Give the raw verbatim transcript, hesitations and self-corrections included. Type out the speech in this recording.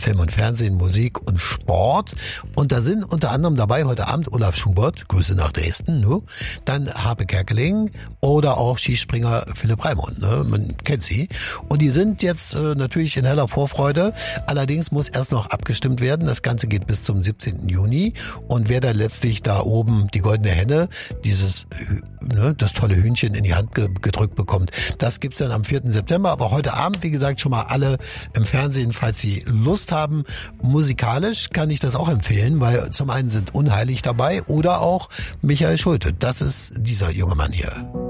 Film und Fernsehen, Musik und Sport. Und da sind unter anderem dabei heute Abend Olaf Schubert, Grüße nach Dresden, ne? Dann Harpe Kerkeling oder auch Skispringer Philipp Raimund, ne? Man kennt sie. Und die sind jetzt äh, natürlich in heller Vorfreude. Allerdings muss erst noch abgestimmt werden. Das Ganze geht bis zum siebzehnten Juni. Und wer da letztlich da oben die goldene Henne, dieses, ne, das tolle Hühnchen in die Hand ge- gedrückt bekommt, das gibt's dann am vierten September. Aber heute Abend, wie gesagt, schon mal alle im Fernsehen, falls Sie Lust haben. Musikalisch kann ich das auch empfehlen, weil zum einen sind Unheilig dabei oder auch Michael Schulte. Das ist dieser junge Mann hier.